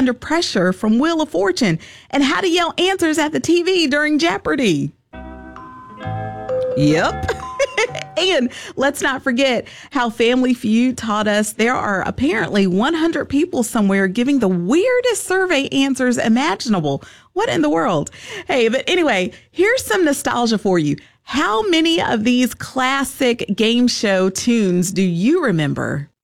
under pressure from Wheel of Fortune, and how to yell answers at the TV during Jeopardy. Yep. And let's not forget how Family Feud taught us there are apparently 100 people somewhere giving the weirdest survey answers imaginable. What in the world? Hey, but anyway, here's some nostalgia for you. How many of these classic game show tunes do you remember?